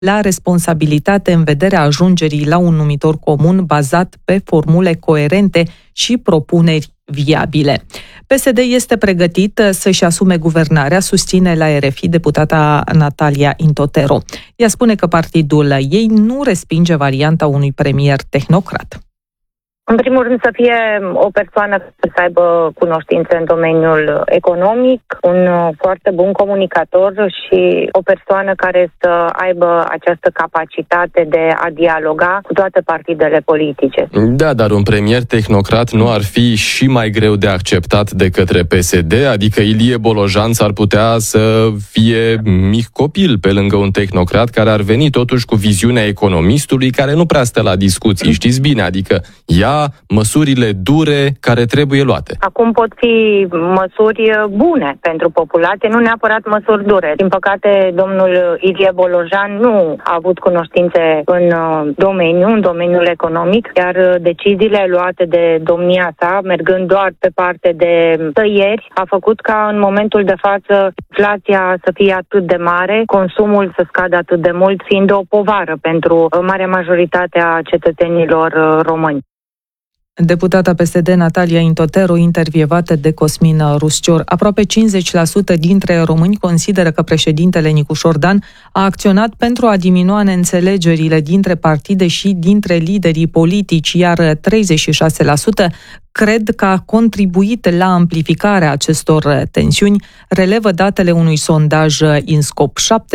la responsabilitate în vederea ajungerii la un numitor comun bazat pe formule coerente și propuneri viabile. PSD este pregătit să-și asume guvernarea, susține la RFI deputata Natalia Intotero. Ea spune că partidul ei nu respinge varianta unui premier tehnocrat. În primul rând să fie o persoană care să aibă cunoștințe în domeniul economic, un foarte bun comunicator și o persoană care să aibă această capacitate de a dialoga cu toate partidele politice. Da, dar un premier tehnocrat nu ar fi și mai greu de acceptat de către PSD? Adică Ilie Bolojan s-ar putea să fie mic copil pe lângă un tehnocrat care ar veni totuși cu viziunea economistului care nu prea stă la discuții, știți bine, adică măsurile dure care trebuie luate. Acum pot fi măsuri bune pentru populație, nu neapărat măsuri dure. Din păcate, domnul Ilie Bolojan nu a avut cunoștințe în domeniul economic, iar deciziile luate de domnia sa, mergând doar pe parte de tăieri, a făcut ca în momentul de față inflația să fie atât de mare, consumul să scadă atât de mult, fiind o povară pentru marea majoritate a cetățenilor români. Deputata PSD Natalia Intotero, intervievată de Cosmin Ruscior. Aproape 50% dintre români consideră că președintele Nicușor Dan a acționat pentru a diminua neînțelegerile dintre partide și dintre liderii politici, iar 36% cred că a contribuit la amplificarea acestor tensiuni, relevă datele unui sondaj INSCOP.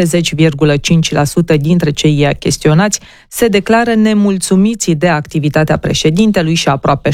70,5% dintre cei chestionați se declară nemulțumiți de activitatea președintelui și aproape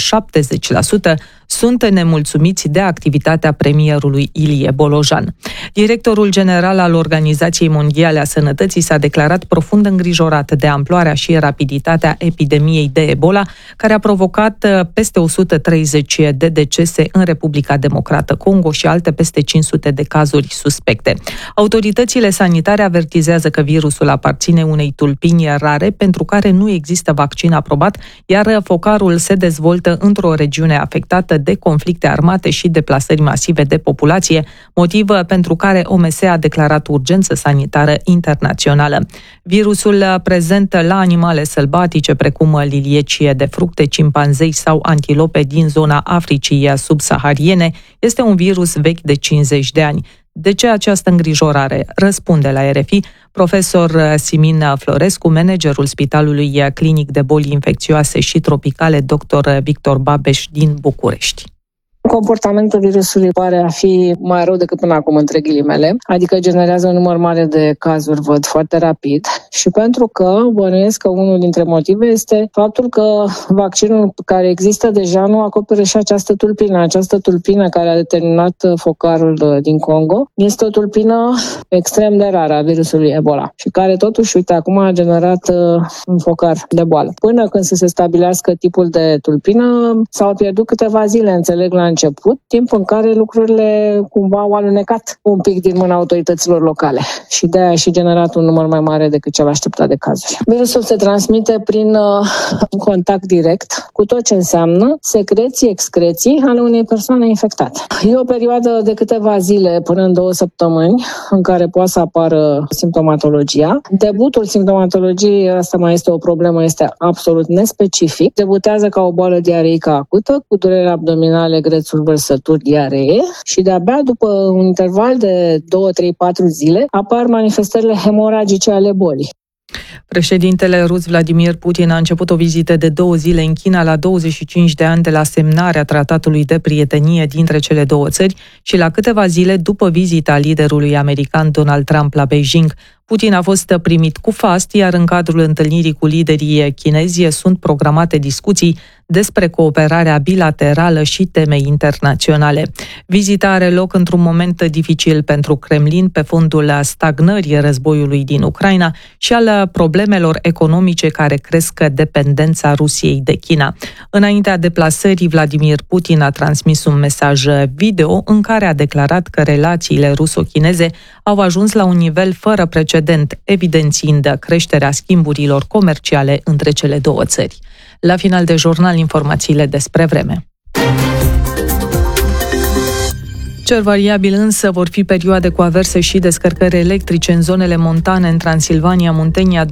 70% sunt nemulțumiți de activitatea premierului Ilie Bolojan. Directorul general al Organizației Mondiale a Sănătății s-a declarat profund îngrijorat de amploarea și rapiditatea epidemiei de Ebola, care a provocat peste 130 de decese în Republica Democrată Congo și alte peste 500 de cazuri suspecte. Autoritățile sanitare avertizează că virusul aparține unei tulpini rare pentru care nu există vaccin aprobat, iar focarul se dezvoltă într-o regiune afectată de conflicte armate și deplasări masive de populație, motiv pentru care OMS a declarat urgență sanitară internațională. Virusul prezent la animale sălbatice, precum liliecii de fructe, cimpanzei sau antilope din zona Africii subsahariene, este un virus vechi de 50 de ani. De ce această îngrijorare? Răspunde la RFI profesor Simin Florescu, managerul Spitalului Clinic de Boli Infecțioase și Tropicale Dr. Victor Babeș din București. Comportamentul virusului pare a fi mai rău decât până acum, între ghilimele, adică generează un număr mare de cazuri, văd, foarte rapid, și pentru că bănuiesc că unul dintre motive este faptul că vaccinul care există deja nu acoperă și această tulpină care a determinat focarul din Congo. Este o tulpină extrem de rară a virusului Ebola și care totuși, uite, acum a generat un focar de boală. Până când să se stabilească tipul de tulpină, s-au pierdut câteva zile, înțeleg, la început, timp în care lucrurile cumva au alunecat un pic din mâna autorităților locale și de-aia a și generat un număr mai mare decât cel așteptat de cazuri. Virusul se transmite prin contact direct cu tot ce înseamnă secreții-excreții ale unei persoane infectate. E o perioadă de câteva zile până în 2 săptămâni în care poate să apară simptomatologia. Debutul simptomatologiei, asta mai este o problemă, este absolut nespecific. Debutează ca o boală diareică acută, cu durere abdominale, grețuri, vărsături, diaree și de-abia după un interval de 2, 3, 4 zile apar manifestările hemoragice ale bolii. Președintele rus Vladimir Putin a început o vizită de 2 zile în China la 25 de ani de la semnarea tratatului de prietenie dintre cele două țări și la câteva zile după vizita liderului american Donald Trump la Beijing. Putin a fost primit cu fast, iar în cadrul întâlnirii cu liderii chinezi sunt programate discuții despre cooperarea bilaterală și teme internaționale. Vizita are loc într-un moment dificil pentru Kremlin pe fondul stagnării războiului din Ucraina și al problemelor economice care cresc dependența Rusiei de China. Înaintea deplasării, Vladimir Putin a transmis un mesaj video în care a declarat că relațiile ruso-chineze au ajuns la un nivel fără precedent, evidențiind creșterea schimburilor comerciale între cele două țări. La final de jurnal, informațiile despre vreme. Cer variabil însă vor fi perioade cu averse și descărcări electrice în zonele montane, în Transilvania, Muntenia,